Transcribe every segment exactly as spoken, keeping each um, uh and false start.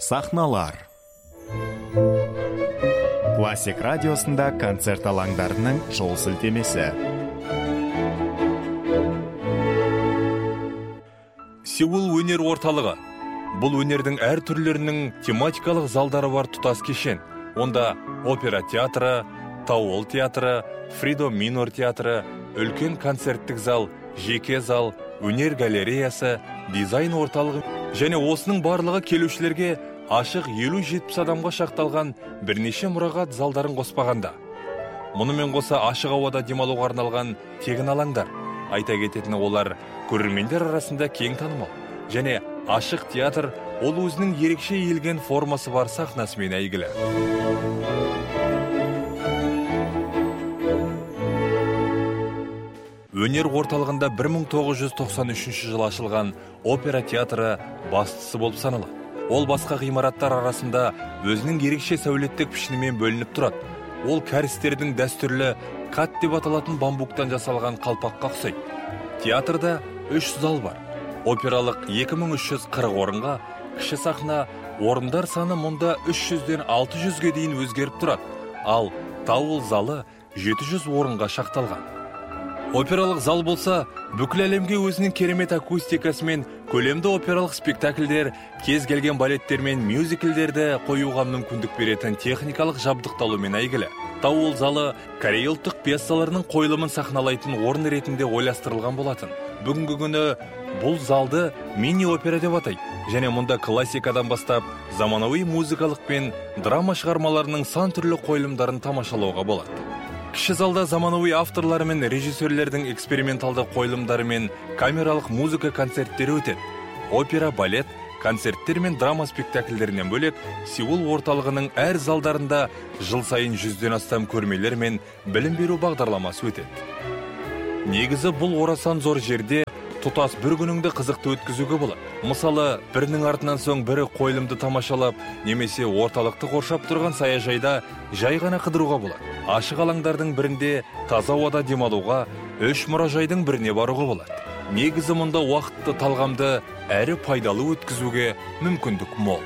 Сахналар. Классик радиосында концерт алаңдарының жол сілтемесі. Сеул өнер орталығы. Бұл өнердің әр түрлерінің тематикалық залдары бар тұтас кешен. Онда опера театры, Тауол театры, Фридо Минор театры, үлкен концерттік зал, жеке зал, өнер галереясы, дизайн орталығы және осының барлығы келушілерге ашық елу жетпіс адамға шақталған бірнеше мұрағат залдарын қоспағанда. Мұнымен қоса ашық ауада демалуға арналған тегін алаңдар. Айта кететіні олар көрермендер арасында кең танымал. Және ашық театр ол өзінің ерекше иілген формасы бар сахнасымен әйгілі. Өнер орталығында бір мың тоғыз жүз тоқсан үшінші жылы ашылған опера театры бастысы болып саналады. Ол басқа ғимараттар арасында өзінің ерекше сәулеттік пішінімен бөлініп тұрады. Ол кәрістердің дәстүрлі кат деп аталатын бамбуктан жасалған қалпаққа ұқсайды. Театрда үш зал бар. Опералық екі мың үш жүз қырық орынға, кіші сахна орындар саны мұнда үш жүзден алты жүзге дейін өзгеріп тұрады. Ал Тауол залы жеті жүз орынға шақталған. Опералық зал болса, бүкіл әлемге өзінің керемет акустикасымен көлемді опералық спектакльдер, кез келген балеттер мен мюзиклдерді қоюға мүмкіндік беретін техникалық жабдықталумен әйгілі. Тауол залы Корей ұлттық пьесаларының қойылымын сахналайтын орын ретінде ойластырылған болатын. Бүгінгі күні бұл залды мини-опера деп атайды. Және мұнда классикадан бастап заманауи музыкалық пен драма шығармаларының сан түрлі қойылымдарын тамашалауға болады. Кіші залда заманауи авторлары мен режиссерлердің эксперименталды қойылымдары мен камералық музыка концерттері өтеді. Опера, балет, концерттер мен драма спектакльдерінен бөлек Сеул орталығының әр залдарында жыл сайын жүзден астам көрмелер мен білім беру бағдарламасы өтеді. Негізі бұл орасан зор жерде тұтас бір күніңді қызықты өткізуге болады. Мысалы, бірінің артынан соң бірі қойылымды тамашалап, немесе орталықты қоршап тұрған саяжайда жай ғана қыдыруға болады. Ашық алаңдардың бірінде таза ауада демалуға, үш мұражайдың біріне баруға болады. Негізі мұнда уақытты талғамды әрі пайдалы өткізуге мүмкіндік мол.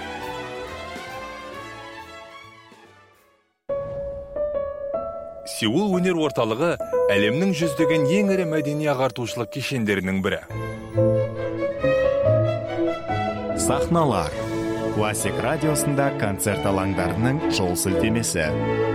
Сеул өнер орталығы әлемнің жүздеген ең ірі мәдени ағартушылық кешендерінің бірі. Сахналар. Классик радиосында концерт алаңдарының жол сілтемесі.